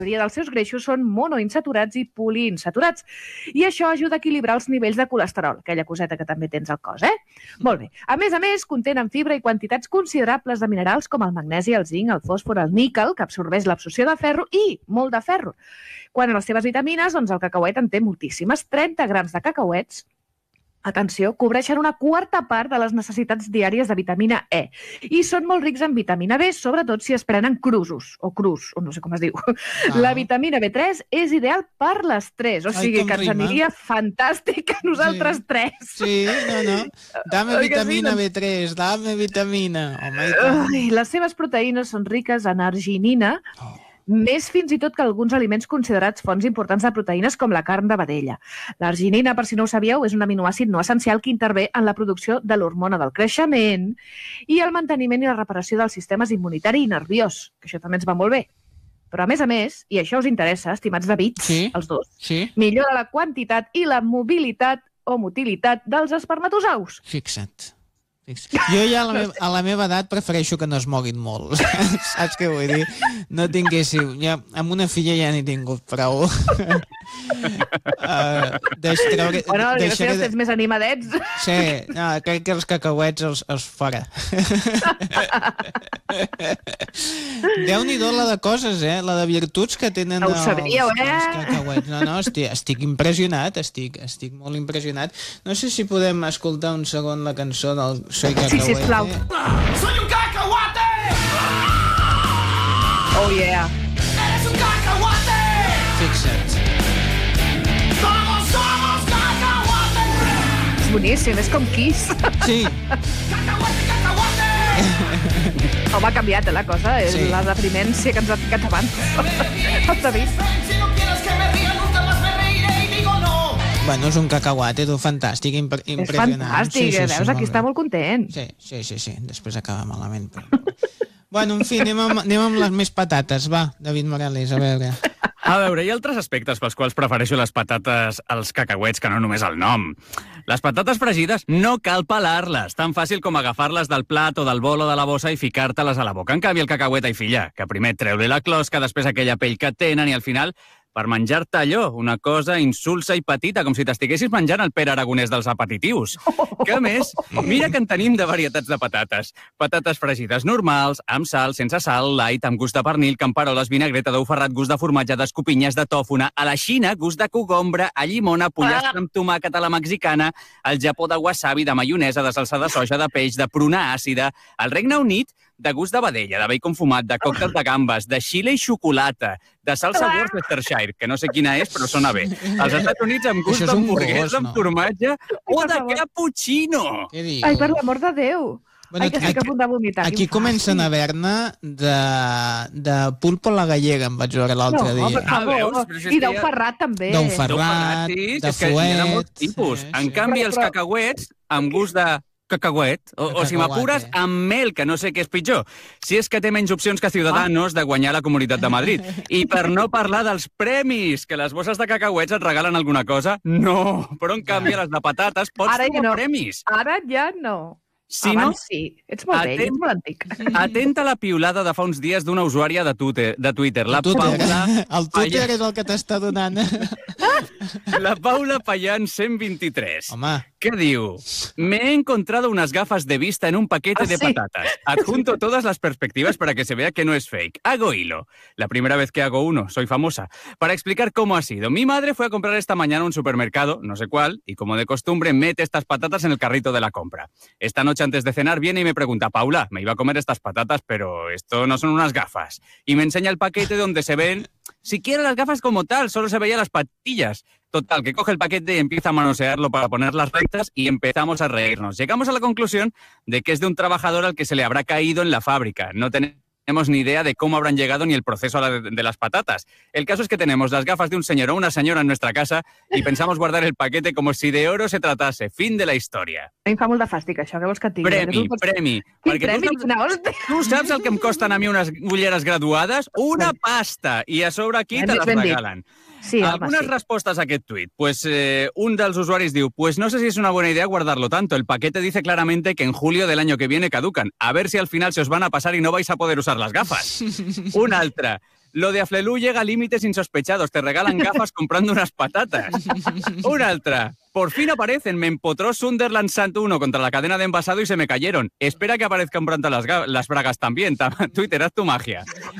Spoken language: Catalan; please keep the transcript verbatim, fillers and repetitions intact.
majoria dels seus greixos són monoinsaturats i poliinsaturats. I això ajuda a equilibrar els nivells de colesterol, aquella coseta que també tens al cos, eh? Molt bé. A més a més, contenen fibra i quantitats considerables de minerals com el magnesi, el zinc, el fòsfor, el níquel, que absorbeix l'absorció de ferro i molt de ferro. Quan a les seves vitamines, doncs el cacauet en té moltíssimes. trenta grams de cacauets, atenció, cobreixen una quarta part de les necessitats diàries de vitamina E. I són molt rics en vitamina B, sobretot si es prenen crusos, o crus, o no sé com es diu. Ah. La vitamina B tres és ideal per l'estrès, o sigui, Ai, que ens rima. Aniria fantàstic a nosaltres sí. tres. Sí, no, no. Dame Oi, vitamina sí, B tres, dame vitamina. Home, Ai, les seves proteïnes són riques en arginina, oh. més fins i tot que alguns aliments considerats fonts importants de proteïnes com la carn de vedella. L'arginina, per si no ho sabíeu, és un aminoàcid no essencial que intervé en la producció de l'hormona del creixement i el manteniment i la reparació dels sistemes immunitari i nerviós, que això també ens va molt bé. Però, a més a més, i això us interessa, estimats de bits, sí, els dos, sí. millora la quantitat i la mobilitat o motilitat dels espermatozous. Fixa't. Jo ja a la, meva, a la meva edat prefereixo que no es moguin molt. Saps què vull dir? No tinguéssiu... Ja, amb una filla ja n'he tingut prou. uh, deix, treure, bueno, jo sé que tens més animadets. Sí, no, crec que els cacauets els, els fora. Déu-n'hi-do la de coses, eh? La de virtuts que tenen no ho sabíeu, els, eh? els cacauets. No, no, estic, estic impressionat, estic, estic molt impressionat. No sé si podem escoltar un segon la cançó del Soy Cacahuete. Sí, sisplau. ¡Soy un cacahuate! Oh, yeah. ¡Eres un cacahuate! Fixa't. ¡Todos somos cacahuates! És boníssim, és com Kiss. Sí. ¡Cacahuate, cacahuate! Home, ha canviat, eh, la cosa. És Sí. la deprimència que ens ha ficat abans. El David. Si no quieres que me ría, nunca más me reiré y digo no. Bueno, és un cacahuate, tu, fantàstic, impre És impressionant. fantàstic, sí, sí, veus? sí, Aquí està molt content. Sí, sí, sí, sí. Després acaba malament. Però... bueno, en fi, anem amb, anem amb les més patates. Va, David Morales, a veure. A veure, hi ha altres aspectes pels quals prefereixo les patates als cacauets que no només el nom. Les patates fregides no cal pelar-les, tan fàcil com agafar-les del plat o del bol o de la bossa i ficar-te-les a la boca. En canvi, el cacauet, ai filla, que primer treu-li la closca, després aquella pell que tenen i al final per menjar-te allò, una cosa insulsa i petita, com si t'estiguessis menjant el Pere Aragonès dels apetitius. Que a més, mira que en tenim de varietats de patates. Patates fregides normals, amb sal, sense sal, light, amb gust de pernil, camperoles, vinagreta, d'ou ferrat, gust de formatge, d'escopinyes, de tòfona, a la Xina, gust de cogombre, a llimona, pollastre amb tomàquet a la mexicana, al Japó de wasabi, de maionesa, de salsa de soja, de peix, de pruna àcida, al Regne Unit, de gust de vedella, de bacon fumat, de còctel de gambes, de xile i xocolata, de salsa Worcestershire, que no sé quina és, però sona bé. Als Estats Units amb gust d'hamburguesa, amb formatge, o de cappuccino. Què dius? Ai, per l'amor de Déu. Bueno, Ai, que estic a punt de vomitar. Aquí comencen a haver-ne de, de pulpo a la gallega, em vaig veure l'altre no, dia. Per favor. Ah, veus? Però si I és d'ou que ja- ferrat, també. D'ou ferrat, Sí, de és que hi ha de molts fuet... tipus. Sí, En sí. canvi, Però- els però- cacauets amb gust de cacauet, o, o si Cacauate. m'apures, amb mel, que no sé què és pitjor. Si és que té menys opcions que Ciudadanos de guanyar la Comunitat de Madrid. I per no parlar dels premis, que les bosses de cacauets et regalen alguna cosa, no. Però en canvi, a les de patates pots Ara ja trobar no. premis. Ara ja no. Si no, Abans sí. Ets molt vell, atent- ets molt antic. atenta a la piulada de fa uns dies d'una usuària de Twitter, de Twitter la El Twitter, Paula... el Twitter Paya- és el que t'està donant. La Paula Payan cent vint-i-tres. Home, ¿Qué digo? Me he encontrado unas gafas de vista en un paquete ¿Ah, de sí? patatas. Adjunto todas las perspectivas para que se vea que no es fake. Hago hilo. La primera vez que hago uno, soy famosa. Para explicar cómo ha sido. Mi madre fue a comprar esta mañana a un supermercado, no sé cuál, y como de costumbre mete estas patatas en el carrito de la compra. Esta noche antes de cenar viene y me pregunta, Paula, me iba a comer estas patatas, pero esto no son unas gafas. Y me enseña el paquete donde se ven, siquiera las gafas como tal, solo se veían las patillas. Total, que coge el paquete y empieza a manosearlo para ponerlas rectas y empezamos a reírnos. Llegamos a la conclusión de que es de un trabajador al que se le habrá caído en la fábrica. No tenemos ni idea de cómo habrán llegado ni el proceso a la de, de las patatas. El caso es que tenemos las gafas de un señor o una señora en nuestra casa y pensamos guardar el paquete como si de oro se tratase. Fin de la historia. A mi em fa molt de fàstic, això, que vols que et digui? Premi, Tu pots- premi. Quin Perquè premi? tu saps, Quina hòstia. tu saps el que em costen a mi unes ulleres graduades? Una pasta. I a sobre aquí Ben te dit, les ben dit. regalen. Sí, home, Algunas sí. respuestas a aquest tuit. Pues eh, un dels usuaris diu, pues no sé si es una buena idea guardarlo tanto. El paquete dice claramente que en julio del año que viene caducan. A ver si al final se os van a pasar y no vais a poder usar las gafas. Un altre. Lo de Aflelu llega a límites insospechados. Te regalan gafas comprando unas patatas. Una altra. Por fin aparecen. Me empotró Sunderland Sant uno contra la cadena de envasado y se me cayeron. Espera que aparezcan pronto las, las bragas también. Twitter, haz tu magia.